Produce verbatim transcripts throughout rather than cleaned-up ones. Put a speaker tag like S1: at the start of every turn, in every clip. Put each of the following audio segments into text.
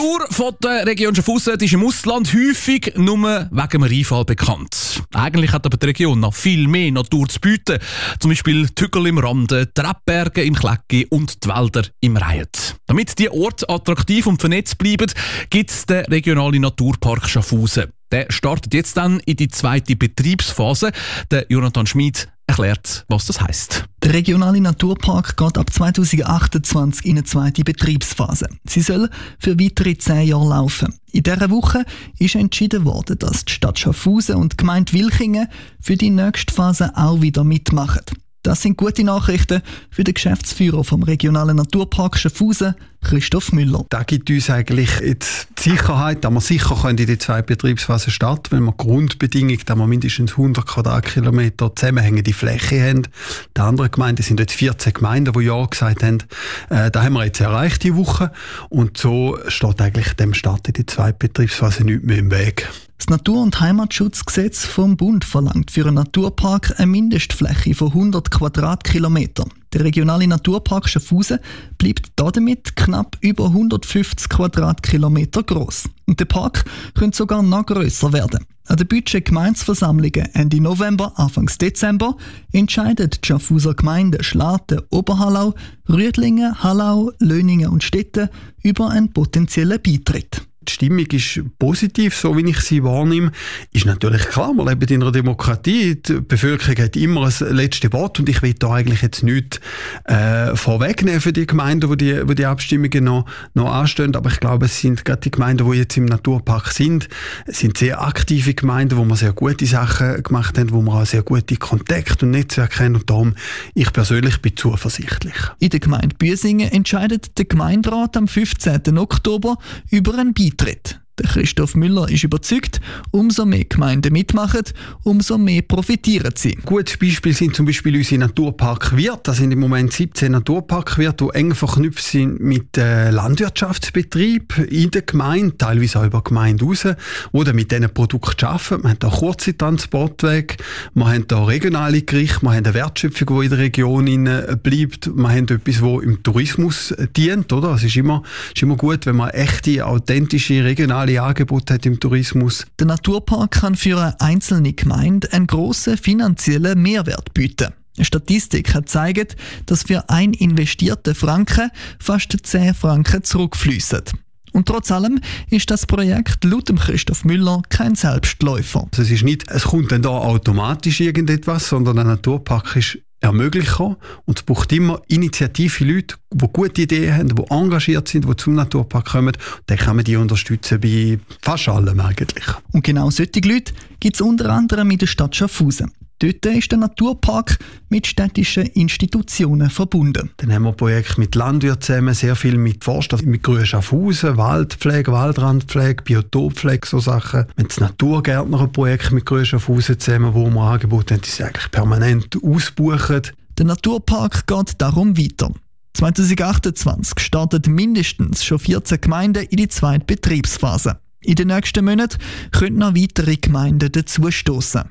S1: Natur von der Region Schaffhausen ist im Ausland häufig nur wegen einem Rheinfall bekannt. Eigentlich hat aber die Region noch viel mehr Natur zu bieten. Zum Beispiel die Hügel im Rande, die Rebberge im Klecki und die Wälder im Reihet. Damit die Orte attraktiv und vernetzt bleiben, gibt es den regionalen Naturpark Schaffhausen. Der startet jetzt dann in die zweite Betriebsphase. Der Jonathan Schmid erklärt, was das heisst.
S2: Der regionale Naturpark geht ab zweitausendachtundzwanzig in eine zweite Betriebsphase. Sie soll für weitere zehn Jahre laufen. In dieser Woche ist entschieden worden, dass die Stadt Schaffhausen und die Gemeinde Wilchingen für die nächste Phase auch wieder mitmachen. Das sind gute Nachrichten für den Geschäftsführer vom regionalen Naturpark Schaffhausen, Christoph Müller.
S3: Das gibt uns eigentlich jetzt die Sicherheit, dass wir sicher in die zweite Betriebsphase starten können, weil wir Grundbedingung, dass wir mindestens hundert Quadratkilometer zusammenhängende Fläche haben. Die anderen Gemeinden sind jetzt vierzehn Gemeinden, die Ja gesagt haben. Äh, das haben wir jetzt erreicht diese Woche. Und so steht eigentlich dem Start in die zweite Betriebsphase nichts mehr im Weg.
S2: Das Natur- und Heimatschutzgesetz vom Bund verlangt für einen Naturpark eine Mindestfläche von hundert Quadratkilometer. Der regionale Naturpark Schaffhausen bleibt damit knapp über hundertfünfzig Quadratkilometer groß. Und der Park könnte sogar noch grösser werden. An den Budget-Gemeindeversammlungen Ende November, Anfang Dezember entscheidet die Schaffhauser Gemeinden Schlatten, Oberhallau, Rüdlingen, Hallau, Löningen und Stetten über einen potenziellen Beitritt.
S3: Die Stimmung ist positiv, so wie ich sie wahrnehme. Ist natürlich klar, wir leben in einer Demokratie. Die Bevölkerung hat immer das letzte Wort und ich will da eigentlich jetzt nichts äh, vorwegnehmen für die Gemeinden, wo die, wo die Abstimmungen noch, noch anstehen. Aber ich glaube, es sind gerade die Gemeinden, die jetzt im Naturpark sind, es sind sehr aktive Gemeinden, wo wir sehr gute Sachen gemacht haben, wo wir auch sehr gute Kontakte und Netzwerke haben. Und darum, ich persönlich bin zuversichtlich.
S2: In der Gemeinde Büsingen entscheidet der Gemeinderat am fünfzehnten Oktober über einen Beitritt. Der Christoph Müller ist überzeugt, umso mehr Gemeinden mitmachen, umso mehr profitieren sie.
S3: Ein gutes Beispiel sind zum Beispiel unsere Naturparkwirte. Das sind im Moment siebzehn Naturparkwirte, die eng verknüpft sind mit äh, Landwirtschaftsbetrieb in der Gemeinde, teilweise auch über die Gemeinde raus, die dann mit diesen Produkten arbeiten. Wir haben da kurze Transportwege, wir haben da regionale Gerichte, wir haben eine Wertschöpfung, die in der Region bleibt, wir haben etwas, das im Tourismus dient. Oder? Es ist immer, ist immer gut, wenn man echte, authentische, regionale Angebote hat im Tourismus.
S2: Der Naturpark kann für eine einzelne Gemeinde einen grossen finanziellen Mehrwert bieten. Eine Statistik hat gezeigt, dass für ein investierten Franken fast zehn Franken zurückfließen. Und trotz allem ist das Projekt laut dem Christoph Müller kein Selbstläufer.
S3: Also es ist nicht, es kommt dann da automatisch irgendetwas, sondern ein Naturpark ist ermöglichen. Und es braucht immer initiative Leute, die gute Ideen haben, die engagiert sind, die zum Naturpark kommen. Dann kann man die unterstützen bei fast allem eigentlich.
S2: Und genau solche Leute gibt es unter anderem in der Stadt Schaffhausen. Dort ist der Naturpark mit städtischen Institutionen verbunden.
S3: Dann haben wir Projekte mit Landwirten zusammen, sehr viel mit Forst, mit Grün Schaffhausen, Waldpflege, Waldrandpflege, Biotoppflege, so Sachen. Wir haben das Naturgärtnerprojekt mit Grün Schaffhausen zusammen, wo wir Angebote haben, die sie eigentlich permanent ausbuchen.
S2: Der Naturpark geht darum weiter. zweitausendachtundzwanzig startet mindestens schon vierzehn Gemeinden in die zweite Betriebsphase. In den nächsten Monaten können noch weitere Gemeinden dazustoßen.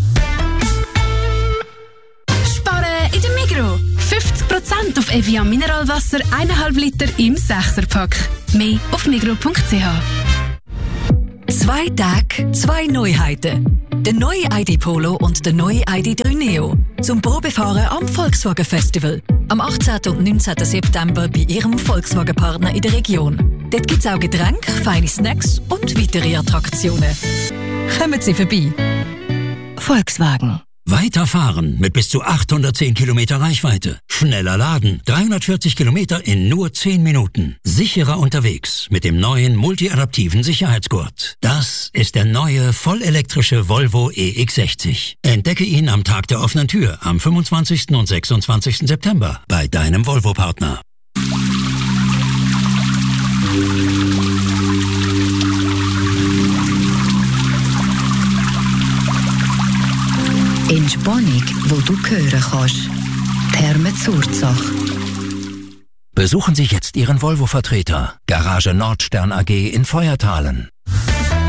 S4: In der Migros. fünfzig Prozent auf Evian Mineralwasser, eineinhalb Liter im Sechserpack. Mehr auf migros punkt c h.
S5: Zwei Tage, zwei Neuheiten. Der neue I D Polo und der neue I D drei Neo. Zum Probefahren am Volkswagen Festival. Am achtzehnten und neunzehnten September bei Ihrem Volkswagen-Partner in der Region. Dort gibt es auch Getränke, feine Snacks und weitere Attraktionen. Kommen Sie vorbei. Volkswagen.
S6: Weiterfahren mit bis zu achthundertzehn Kilometer Reichweite. Schneller laden. dreihundertvierzig Kilometer in nur zehn Minuten. Sicherer unterwegs mit dem neuen multiadaptiven Sicherheitsgurt. Das ist der neue vollelektrische Volvo E X sechzig. Entdecke ihn am Tag der offenen Tür am fünfundzwanzigsten und sechsundzwanzigsten September bei deinem Volvo-Partner.
S5: Entspannung, wo du hören kannst. Therme Zurzach.
S6: Besuchen Sie jetzt Ihren Volvo-Vertreter. Garage Nordstern A G in Feuertalen.